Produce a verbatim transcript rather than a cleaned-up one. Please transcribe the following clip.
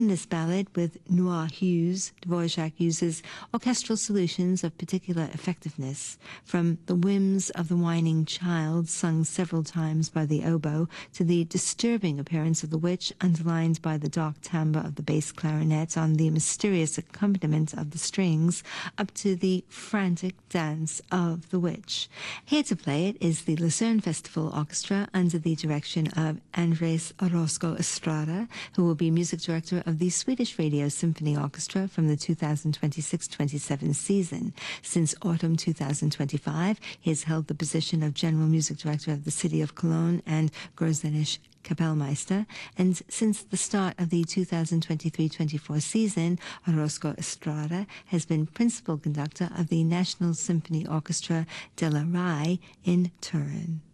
In this ballad with Noir Hughes, Dvorak uses orchestral solutions of particular effectiveness, from the whims of the whining child sung several times by the oboe to the disturbing appearance of the witch underlined by the dark timbre of the bass clarinet on the mysterious accompaniment of the strings, up to the frantic dance of the witch. Here to play it is the Lucerne Festival Orchestra under the direction of Andres Orozco Estrada, who will be music director of of the Swedish Radio Symphony Orchestra from the two thousand twenty-six twenty-seven season. Since autumn two thousand twenty-five, he has held the position of General Music Director of the City of Cologne and Grosdenish Kapellmeister, and since the start of the two thousand twenty-three twenty-four season, Orozco Estrada has been principal conductor of the National Symphony Orchestra della Rai in Turin.